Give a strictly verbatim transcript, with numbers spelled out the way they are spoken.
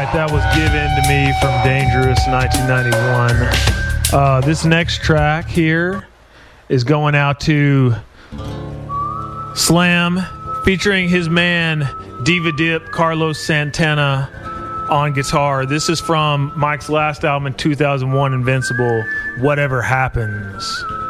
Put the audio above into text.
track that was given to me from Dangerous nineteen ninety-one. Uh, this next track here is going out to Slam, featuring his man Diva Dip, Carlos Santana on guitar. This is from Mike's last album in two thousand one, Invincible, Whatever Happens.